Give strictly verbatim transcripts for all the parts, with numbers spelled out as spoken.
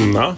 Na?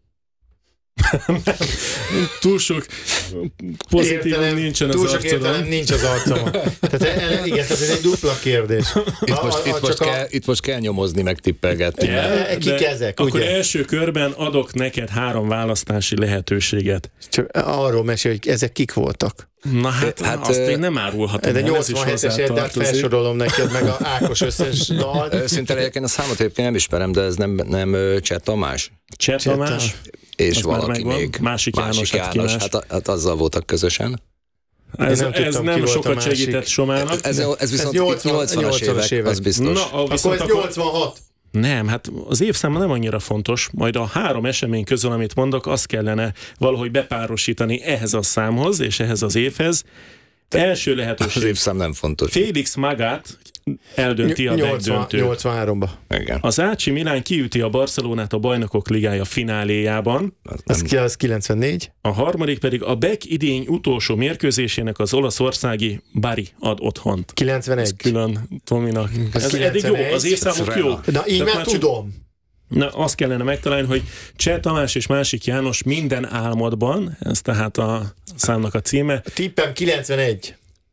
Túl sok pozitívum nincsen túl az sok arcodon. értelem nincs az arcomon. Tehát el, igen, tehát ez egy dupla kérdés. Itt A- most, a- itt, csak most a- kell, itt most kell nyomozni, meg tippelgetni. De kik de ezek, akkor ugye? első körben adok neked három választási lehetőséget. Csak arról mesél, hogy ezek kik voltak. Na hát, Hát, hát azt ö, még nem árulhatom De el, ez is nyolcvanhetes tehát hozzátartozik. felsorolom neked meg a Ákos összes dalt. Őszintén egyébként a számot egyébként nem ismerem, de ez nem, nem ö, Cseh Tamás? Cseh Tamás, És Az már valaki megvan. még. Másik János, hát ki más? hát, a- hát azzal voltak közösen. ez nem nem, ez tudtam, ki nem volt a sokat másik. segített Somának. Ez, ez viszont nyolcvan nyolcvanas évek, évek. az biztos. Na, a- Akkor viszont ez akkor, nyolcvanhat. nem, hát az évszám nem annyira fontos, majd a három esemény közül, amit mondok, azt kellene valahogy bepárosítani ehhez a számhoz és ehhez az évhez. Első Az lehetőség. évszám nem fontos. Félix Magát eldönti a megdöntő. nyolcvanháromba. Igen. Az á cé Milán kiüti a Barcelonát a Bajnokok Ligája fináléjában, Az Az, nem- ki, az kilencvennégy. a harmadik pedig a Beck idény utolsó mérkőzésének az olaszországi Bari ad otthont. kilencvenegy. Külön Tominak. Ez Ez eddig jó, kilencvenegy. az évszámok Ez jó. rena. Na, így Tehát már csak- tudom. Na, azt kellene megtalálni, hogy Cseh Tamás és Másik János minden álmodban, ez tehát a számnak a címe, Tippem kilencvenegy.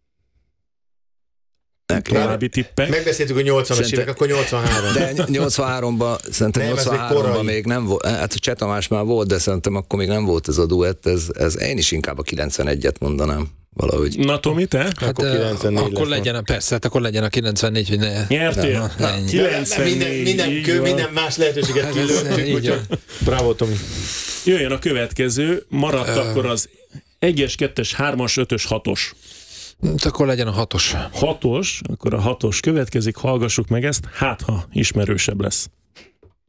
nekem. további tippek. Megbeszéltük, hogy nyolcvanas Szerintem- évek, akkor nyolcvanhárom. De nyolcvanháromban, szerintem Nem, ez még nyolcvanháromban korai. még nem volt, hát a Cseh Tamás már volt, de szerintem akkor még nem volt ez a duett, ez, ez én is inkább a kilencvenegyet mondanám valahogy. Na Tomi, te? Akkor ö, kilencvennégy akkor lesz legyen, a, persze, hát akkor legyen a kilencvennégy, hogy ne... Nyertél? Na, ennyi. kilencvennégy, Minden, minden, így kő, van. minden más lehetőséget Hát ez kilőttük, így úgyhogy bravo, Tomi. Jöjjön a következő, maradt akkor az egyes, kettes, hármas, ötös, hatos. Hát akkor legyen a hatos. Hatos, akkor a hatos következik, hallgassuk meg ezt, hát ha ismerősebb lesz.